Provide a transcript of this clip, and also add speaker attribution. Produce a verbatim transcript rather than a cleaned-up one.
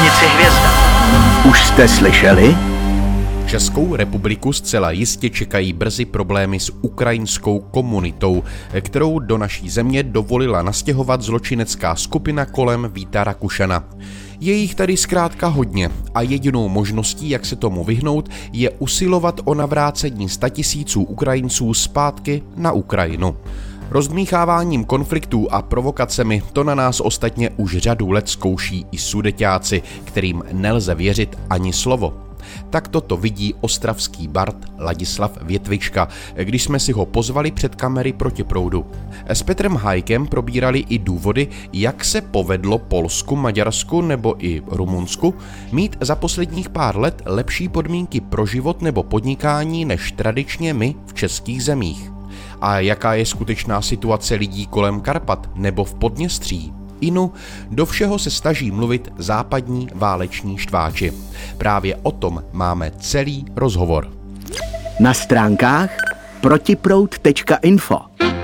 Speaker 1: stanici Hvězda. Už jste slyšeli?
Speaker 2: Českou republiku zcela jistě čekají brzy problémy s ukrajinskou komunitou, kterou do naší země dovolila nastěhovat zločinecká skupina kolem Víta Rakušana. Je jich tady zkrátka hodně a jedinou možností, jak se tomu vyhnout, je usilovat o navrácení statisíců Ukrajinců zpátky na Ukrajinu. Rozdmícháváním konfliktů a provokacemi to na nás ostatně už řadu let zkouší i sudeťáci, kterým nelze věřit ani slovo. Tak toto vidí ostravský bard Ladislav Větvička, když jsme si ho pozvali před kamery Proti proudu. S Petrem Hajkem probírali i důvody, jak se povedlo Polsku, Maďarsku nebo i Rumunsku mít za posledních pár let lepší podmínky pro život nebo podnikání než tradičně my v českých zemích. A jaká je skutečná situace lidí kolem Karpat nebo v Podněstří? Inu, do všeho se snaží mluvit západní váleční štváči. Právě o tom máme celý rozhovor.
Speaker 1: Na stránkách protiproud tečka info.